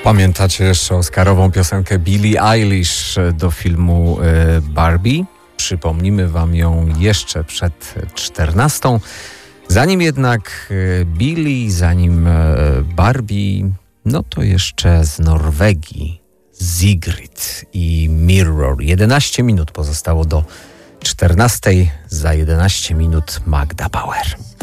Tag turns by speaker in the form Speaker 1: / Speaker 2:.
Speaker 1: Pamiętacie jeszcze oscarową piosenkę Billie Eilish do filmu Barbie? Przypomnimy wam ją jeszcze przed 14. Zanim jednak Billie, zanim Barbie, no to jeszcze z Norwegii Sigrid i Mirror. 11 minut pozostało do 14. Za 11 minut Magda Bauer.